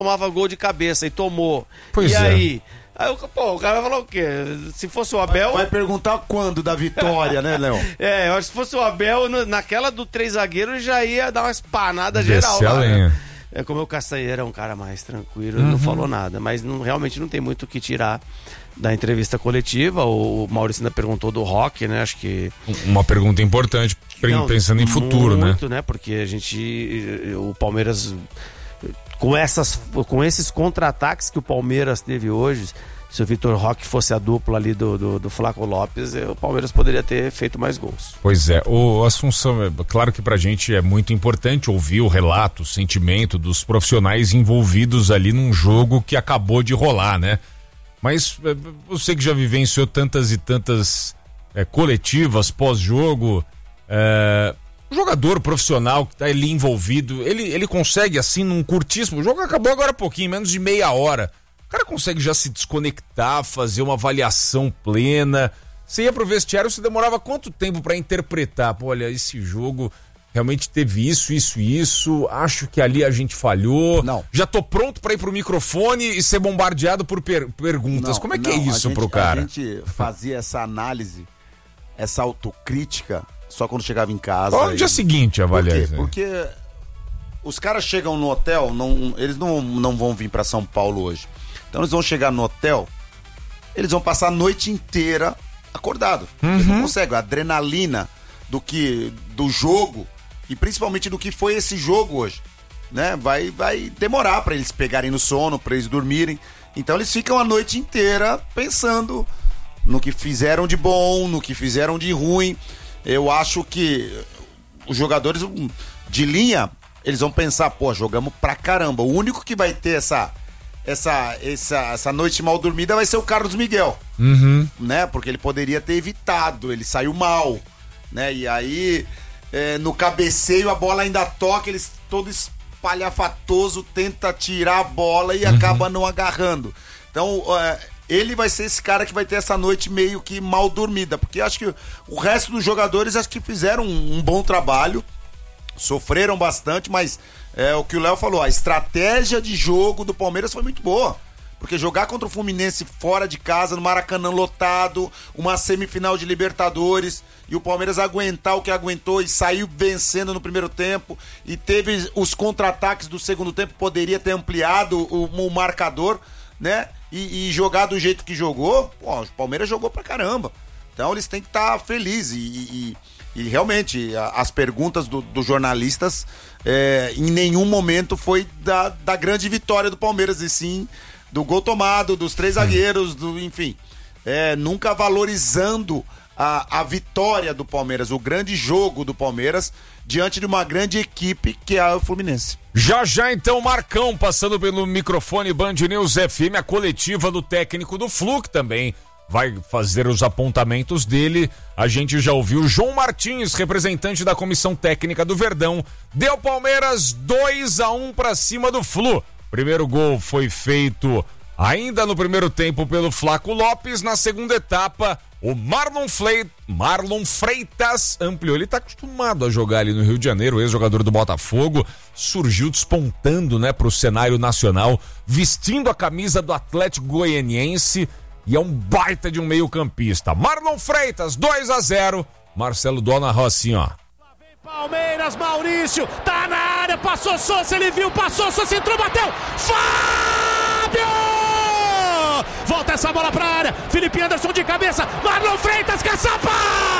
tomava gol de cabeça e tomou. Pois e é. aí o cara vai falar o quê? Se fosse o Abel... Vai perguntar quando da vitória, né, Léo? eu acho que se fosse o Abel, naquela do 3 zagueiros, já ia dar uma espanada geral. Descer a lenha. Como o Castanheira é um cara mais tranquilo, ele não falou nada, mas realmente não tem muito o que tirar da entrevista coletiva. O Maurício ainda perguntou do Roque, né? Acho que... Uma pergunta importante, pensando em futuro, muito, né? Porque o Palmeiras, com esses contra-ataques que o Palmeiras teve hoje, se o Vitor Roque fosse a dupla ali do Flaco Lopes, o Palmeiras poderia ter feito mais gols. Pois é, o Assunção, claro que pra gente é muito importante ouvir o relato, o sentimento dos profissionais envolvidos ali num jogo que acabou de rolar, né? Mas você que já vivenciou tantas e tantas coletivas pós-jogo, o jogador profissional que tá ali envolvido, ele consegue assim num curtíssimo, o jogo acabou agora há pouquinho, menos de meia hora, o cara consegue já se desconectar, fazer uma avaliação plena. Você ia pro vestiário, você demorava quanto tempo pra interpretar? Pô, olha, esse jogo realmente teve isso, acho que ali a gente falhou. Não. Já tô pronto pra ir pro microfone e ser bombardeado por perguntas. Como é que é isso pro cara? A gente fazia essa análise, essa autocrítica, só quando chegava em casa. Qual o dia seguinte avaliar Por isso quê? aí? Porque os caras chegam no hotel, eles não vão vir pra São Paulo hoje. Então eles vão chegar no hotel, eles vão passar a noite inteira acordado. Eles não conseguem. A adrenalina do jogo, e principalmente do que foi esse jogo hoje, né? Vai demorar pra eles pegarem no sono, pra eles dormirem. Então eles ficam a noite inteira pensando no que fizeram de bom, no que fizeram de ruim. Eu acho que os jogadores de linha, eles vão pensar, pô, jogamos pra caramba. O único que vai ter essa noite mal dormida vai ser o Carlos Miguel, né? Porque ele poderia ter evitado, ele saiu mal, né? E aí, no cabeceio, a bola ainda toca, ele todo espalhafatoso tenta tirar a bola e acaba não agarrando. Então, ele vai ser esse cara que vai ter essa noite meio que mal dormida, porque acho que o resto dos jogadores acho que fizeram um bom trabalho, sofreram bastante, mas o que o Léo falou, a estratégia de jogo do Palmeiras foi muito boa, porque jogar contra o Fluminense fora de casa, no Maracanã lotado, uma semifinal de Libertadores, e o Palmeiras aguentar o que aguentou e saiu vencendo no primeiro tempo, e teve os contra-ataques do segundo tempo, poderia ter ampliado o marcador, né? E jogar do jeito que jogou, o Palmeiras jogou pra caramba. Então eles têm que estar felizes e realmente as perguntas dos jornalistas em nenhum momento foi da grande vitória do Palmeiras, e sim do gol tomado, dos 3 zagueiros, enfim, nunca valorizando a vitória do Palmeiras, o grande jogo do Palmeiras diante de uma grande equipe que é o Fluminense. Já então, Marcão passando pelo microfone Band News FM, a coletiva do técnico do Flu, que também vai fazer os apontamentos dele. A gente já ouviu João Martins, representante da comissão técnica do Verdão, deu Palmeiras 2-1 pra cima do Flu. Primeiro gol foi feito ainda no primeiro tempo pelo Flaco Lopes. Na segunda etapa, o Marlon Freitas ampliou. Ele tá acostumado a jogar ali no Rio de Janeiro, ex-jogador do Botafogo, surgiu despontando, né, pro cenário nacional, vestindo a camisa do Atlético Goianiense, e é um baita de um meio-campista. Marlon Freitas, 2-0. Marcelo Dó narrou assim, ó. Palmeiras, Maurício, tá na área, passou Sousa, ele viu, passou Sousa, entrou, bateu, Fábio! Volta essa bola pra área, Felipe Anderson de cabeça, Marlon Freitas, caçapa!